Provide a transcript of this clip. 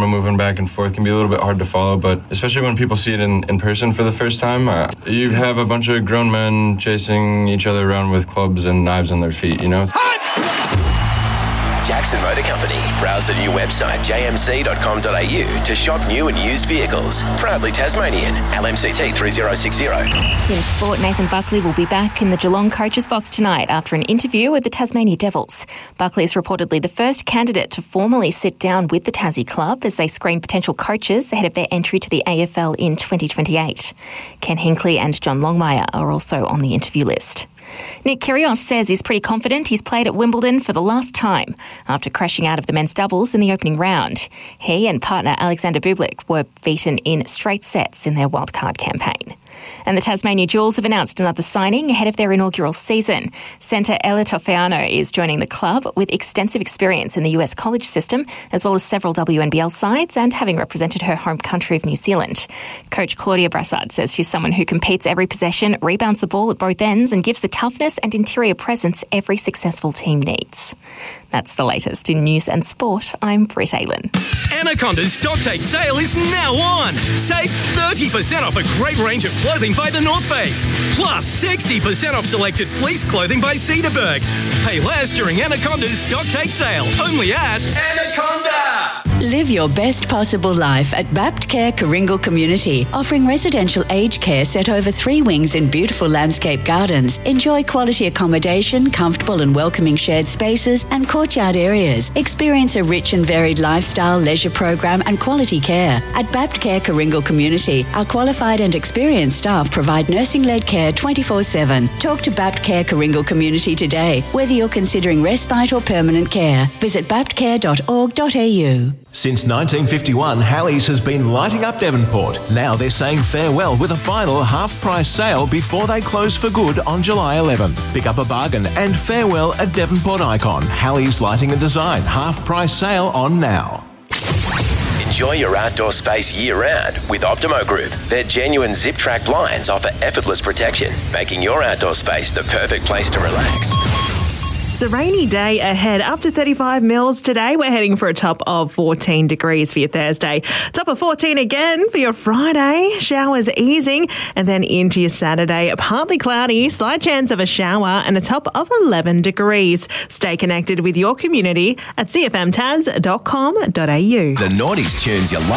camera moving back and forth can be a little bit hard to follow, but especially when people see it in person for the first time, you have a bunch of grown men chasing each other around with clubs and knives on their feet, you know? Jackson Motor Company. Browse the new website jmc.com.au to shop new and used vehicles. Proudly Tasmanian. LMCT 3060. In sport, Nathan Buckley will be back in the Geelong coach's box tonight after an interview with the Tasmania Devils. Buckley is reportedly the first candidate to formally sit down with the Tassie club as they screen potential coaches ahead of their entry to the AFL in 2028. Ken Hinckley and John Longmire are also on the interview list. Nick Kyrgios says he's pretty confident he's played at Wimbledon for the last time after crashing out of the men's doubles in the opening round. He and partner Alexander Bublik were beaten in straight sets in their wildcard campaign. And the Tasmania Jewels have announced another signing ahead of their inaugural season. Centre Ella Tofiano is joining the club with extensive experience in the US college system, as well as several WNBL sides and having represented her home country of New Zealand. Coach Claudia Brassard says she's someone who competes every possession, rebounds the ball at both ends and gives the toughness and interior presence every successful team needs. That's the latest in news and sport. I'm Britt Aylen. Anaconda's stock take sale is now on. Save 30% off a great range of clothing by The North Face. Plus 60% off selected fleece clothing by Cedarburg. Pay less during Anaconda's stock take sale. Only at Anaconda. Live your best possible life at Baptcare Coringal Community, offering residential aged care set over 3 wings in beautiful landscape gardens. Enjoy quality accommodation, comfortable and welcoming shared spaces and courtyard areas. Experience a rich and varied lifestyle, leisure program and quality care. At Baptcare Coringal Community, our qualified and experienced staff provide nursing-led care 24/7. Talk to Baptcare Coringal Community today, whether you're considering respite or permanent care. Visit baptcare.org.au. Since 1951, Halley's has been lighting up Devonport. Now they're saying farewell with a final half-price sale before they close for good on July 11. Pick up a bargain and farewell at Devonport Icon. Halley's Lighting and Design. Half-price sale on now. Enjoy your outdoor space year-round with Optimo Group. Their genuine zip-track blinds offer effortless protection, making your outdoor space the perfect place to relax. It's a rainy day ahead, up to 35 mils today. We're heading for a top of 14 degrees for your Thursday. Top of 14 again for your Friday. Showers easing, and then into your Saturday. Partly cloudy, slight chance of a shower, and a top of 11 degrees. Stay connected with your community at cfmtas.com.au. The Naughties tunes you love.